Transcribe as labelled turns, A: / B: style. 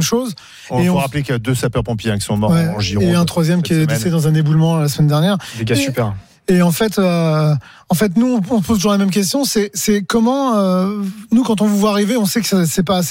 A: chose.
B: Il faut rappeler qu'il y a 2 sapeurs-pompiers qui sont morts en Gironde.
A: Et un troisième qui est décédé dans un éboulement la semaine dernière.
B: Des gars super.
A: Et en fait, nous, on pose toujours la même question. C'est comment, nous, quand on vous voit arriver, on sait que c'est pas